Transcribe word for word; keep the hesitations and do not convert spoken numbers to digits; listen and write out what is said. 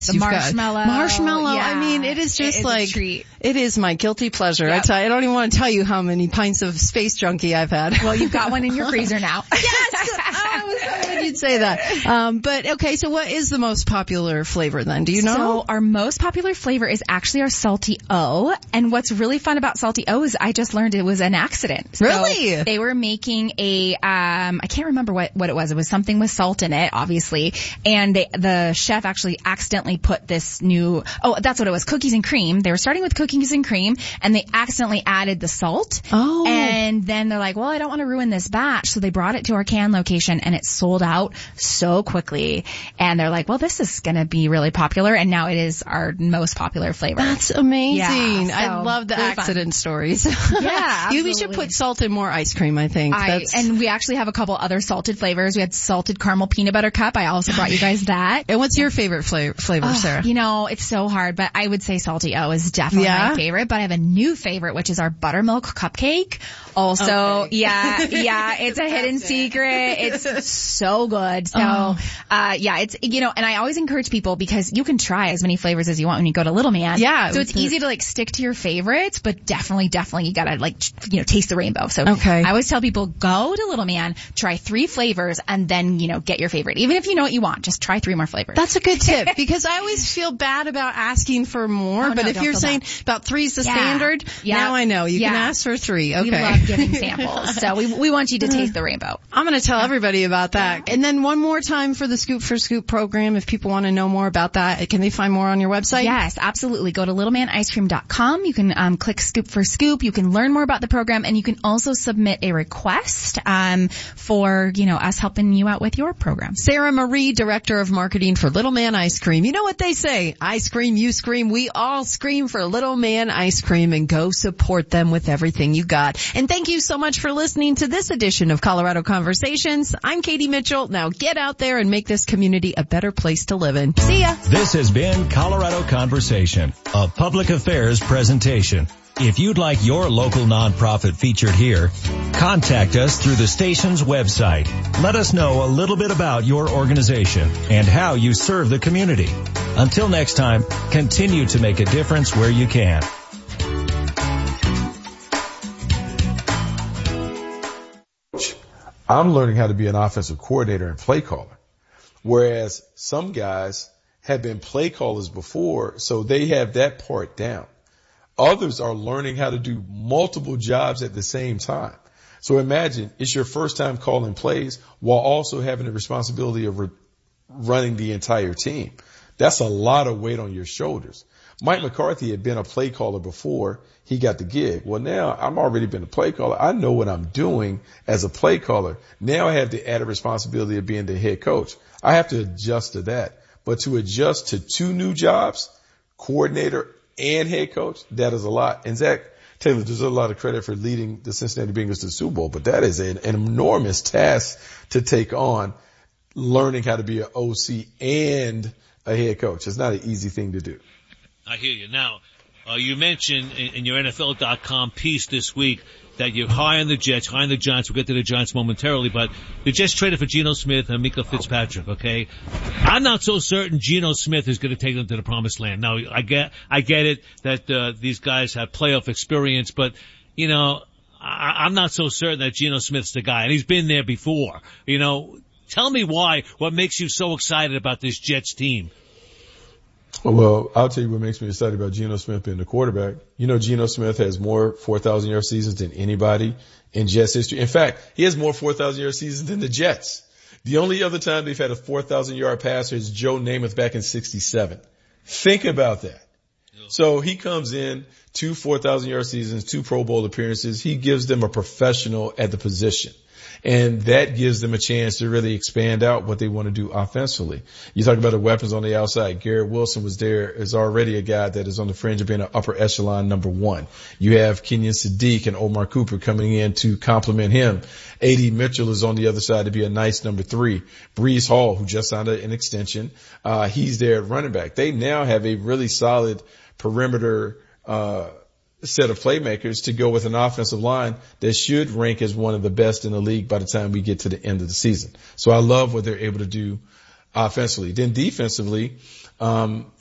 The You've marshmallow. Got marshmallow. Yeah. I mean, it is just it is like, a treat. It is my guilty pleasure. Yep. I, tell, I don't even want to tell you how many pints of Space Junkie I've had. Well, you've got one in your freezer now. Yes! I was hoping you'd say that. Um, but okay, so what is the most popular flavor then? Do you know? So our most popular flavor is actually our Salty O. And what's really fun about Salty O is I just learned it was an accident. Really? So they were making a, um, I can't remember what, what it was. It was something with salt in it, obviously. And they, the chef actually accidentally put this new, oh, that's what it was, cookies and cream. They were starting with cookies and cream and they accidentally added the salt. Oh. And then they're like, well, I don't want to ruin this batch. So they brought it to our can location and it sold out so quickly. And they're like, well, this is going to be really popular. And now it is our most popular flavor. That's amazing. Yeah, so I love the really accident fun. stories. Yeah, you, we should put salt in more ice cream, I think. I, That's... and we actually have a couple other salted flavors. We had salted caramel peanut butter cup. I also brought you guys that. And what's your favorite flavor, flavor Oh, Sarah? you know, it's so hard, but I would say Salty O is definitely Yeah? my favorite. But I have a new favorite, which is our buttermilk cupcake. Also, Okay. yeah, yeah, it's a hidden secret. It's so good. So, Oh. uh, yeah, it's, you know, and I always encourage people because you can try as many flavors as you want when you go to Little Man. Yeah. So it's easy to like stick to your favorites, but definitely, definitely you gotta like, you know, taste the rainbow. So Okay. I always tell people go to Little Man, try three flavors, and then, you know, get your favorite. Even if you know what you want, just try three more flavors. That's a good tip because I always feel bad about asking for more. Oh, but no, if don't you're feel saying bad. about three's the Yeah. standard, Yeah. now I know. You Yeah. can ask for three. Okay. We love giving samples. So we, we want you to taste the rainbow. I'm going to tell everybody about that. And then one more time for the Scoop for Scoop program, if people want to know more about that, can they find more on your website? Yes, absolutely. Go to little man ice cream dot com. You can um, click Scoop for Scoop. You can learn more about the program, and you can also submit a request um, for, you know, us helping you out with your program. Sarah Marie, Director of Marketing for Little Man Ice Cream. You know what they say, I scream, you scream, we all scream for Little Man Ice Cream, and go support them with everything you got. And thank you so much for listening to this edition of Colorado Conversations. I'm Katie Mitchell. Now get out there and make this community a better place to live in. See ya. This has been Colorado Conversation, a public affairs presentation. If you'd like your local nonprofit featured here, contact us through the station's website. Let us know a little bit about your organization and how you serve the community. Until next time, continue to make a difference where you can. I'm learning how to be an offensive coordinator and play caller, whereas some guys have been play callers before, so they have that part down. Others are learning how to do multiple jobs at the same time. So imagine it's your first time calling plays while also having the responsibility of re- running the entire team. That's a lot of weight on your shoulders. Mike McCarthy had been a play caller before he got the gig. Well, now I'm already been a play caller. I know what I'm doing as a play caller. Now I have the added responsibility of being the head coach. I have to adjust to that. But to adjust to two new jobs, coordinator and head coach, that is a lot. And Zach Taylor deserves a lot of credit for leading the Cincinnati Bengals to the Super Bowl, but that is an, an enormous task to take on, learning how to be an O C and a head coach. It's not an easy thing to do. I hear you. Now, uh, you mentioned in, in your N F L dot com piece this week that you're high on the Jets, high on the Giants. We'll get to the Giants momentarily, but the Jets traded for Geno Smith and Mika Fitzpatrick, okay? I'm not so certain Geno Smith is going to take them to the promised land. Now, I get, I get it that, uh, these guys have playoff experience, but, you know, I, I'm not so certain that Geno Smith's the guy, and he's been there before. You know, tell me why, what makes you so excited about this Jets team? Well, I'll tell you what makes me excited about Geno Smith being the quarterback. You know, Geno Smith has more four thousand yard seasons than anybody in Jets history. In fact, he has more four thousand yard seasons than the Jets. The only other time they've had a four thousand yard passer is Joe Namath back in sixty-seven. Think about that. So he comes in, two four thousand yard seasons, two Pro Bowl appearances. He gives them a professional at the position. And that gives them a chance to really expand out what they want to do offensively. You talk about the weapons on the outside. Garrett Wilson was there, is already a guy that is on the fringe of being an upper echelon number one. You have Kenyon Sadiq and Omar Cooper coming in to complement him. A D Mitchell is on the other side to be a nice number three. Breece Hall, who just signed an extension, uh, he's there at running back. They now have a really solid perimeter, uh, set of playmakers to go with an offensive line that should rank as one of the best in the league by the time we get to the end of the season. So I love what they're able to do offensively. Then defensively, Um,